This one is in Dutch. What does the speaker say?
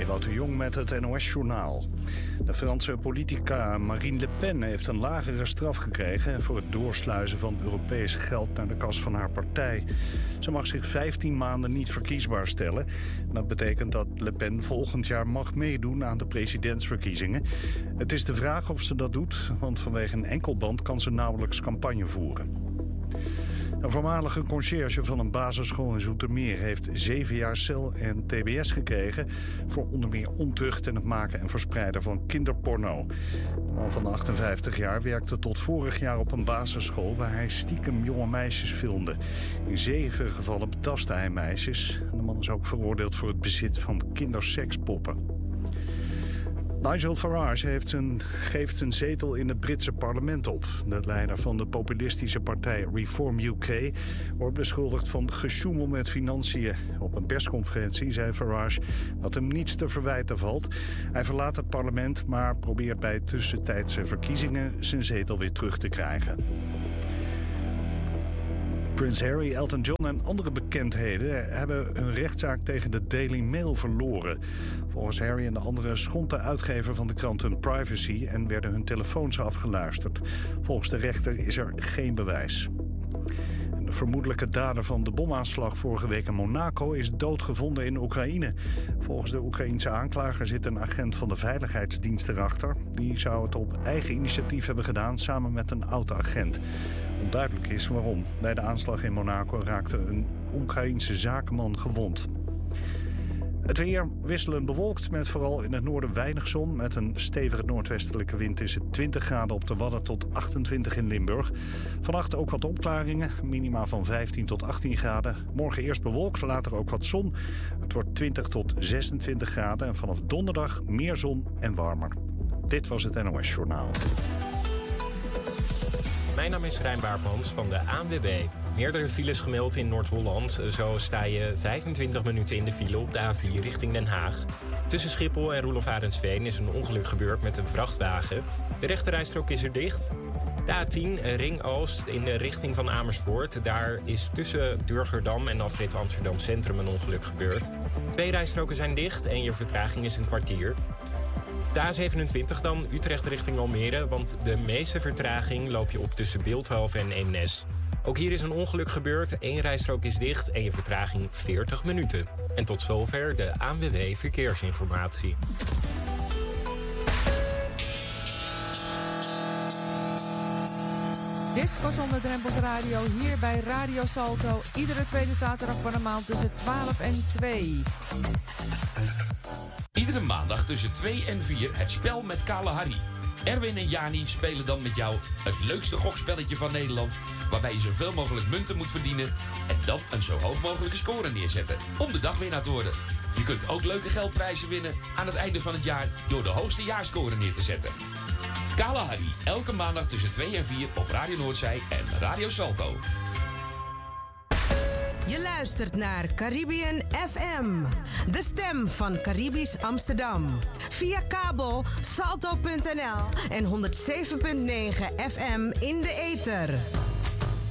Ewout de Jong met het NOS-journaal. De Franse politica Marine Le Pen heeft een lagere straf gekregen voor het doorsluizen van Europees geld naar de kas van haar partij. Ze mag zich 15 maanden niet verkiesbaar stellen. Dat betekent dat Le Pen volgend jaar mag meedoen aan de presidentsverkiezingen. Het is de vraag of ze dat doet, want vanwege een enkelband kan ze nauwelijks campagne voeren. Een voormalige conciërge van een basisschool in Zoetermeer heeft 7 jaar cel en tbs gekregen voor onder meer ontucht en het maken en verspreiden van kinderporno. De man van 58 jaar werkte tot vorig jaar op een basisschool waar hij stiekem jonge meisjes filmde. In 7 gevallen betastte hij meisjes. De man is ook veroordeeld voor het bezit van kindersekspoppen. Nigel Farage geeft zijn zetel in het Britse parlement op. De leider van de populistische partij Reform UK wordt beschuldigd van gesjoemel met financiën. Op een persconferentie zei Farage dat hem niets te verwijten valt. Hij verlaat het parlement, maar probeert bij tussentijdse verkiezingen zijn zetel weer terug te krijgen. Prins Harry, Elton John en andere bekendheden hebben hun rechtszaak tegen de Daily Mail verloren. Volgens Harry en de anderen schond de uitgever van de krant hun privacy en werden hun telefoons afgeluisterd. Volgens de rechter is er geen bewijs. De vermoedelijke dader van de bomaanslag vorige week in Monaco is doodgevonden in Oekraïne. Volgens de Oekraïense aanklager zit een agent van de veiligheidsdienst erachter. Die zou het op eigen initiatief hebben gedaan samen met een oud-agent. Onduidelijk is waarom. Bij de aanslag in Monaco raakte een Oekraïense zakenman gewond. Het weer wisselend bewolkt met vooral in het noorden weinig zon. Met een stevige noordwestelijke wind is het 20 graden op de Wadden tot 28 in Limburg. Vannacht ook wat opklaringen, minima van 15 tot 18 graden. Morgen eerst bewolkt, later ook wat zon. Het wordt 20 tot 26 graden en vanaf donderdag meer zon en warmer. Dit was het NOS Journaal. Mijn naam is Rijn Baartmans van de ANWB. Meerdere files gemeld in Noord-Holland. Zo sta je 25 minuten in de file op de A4 richting Den Haag. Tussen Schiphol en Roelof Arendsveen is een ongeluk gebeurd met een vrachtwagen. De rechterrijstrook is er dicht. De A10 Ring Oost in de richting van Amersfoort. Daar is tussen Durgerdam en afrit Amsterdam Centrum een ongeluk gebeurd. 2 rijstroken zijn dicht en je vertraging is een kwartier. De A27 dan, Utrecht richting Almere, want de meeste vertraging loop je op tussen Beeldhoven en Eemnes. Ook hier is een ongeluk gebeurd, 1 rijstrook is dicht en je vertraging 40 minuten. En tot zover de ANWB Verkeersinformatie. Disco zonder drempels radio hier bij Radio Salto. Iedere tweede zaterdag van de maand tussen 12 en 2. Iedere maandag tussen 2 en 4 het spel met Kale Harry. Erwin en Jani spelen dan met jou het leukste gokspelletje van Nederland, waarbij je zoveel mogelijk munten moet verdienen en dan een zo hoog mogelijke score neerzetten om de dagwinnaar te worden. Je kunt ook leuke geldprijzen winnen aan het einde van het jaar door de hoogste jaarscore neer te zetten. Kale Harry, elke maandag tussen 2 en 4 op Radio Noordzij en Radio Salto. Je luistert naar Caribbean FM, de stem van Caribisch Amsterdam. Via kabel salto.nl en 107.9 FM in de ether.